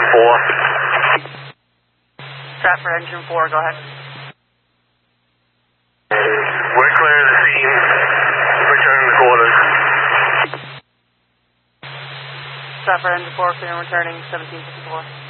Stratford engine 4, go ahead. We're clear of the scene. Returning the quarters. Stratford engine 4, clear and returning 1754.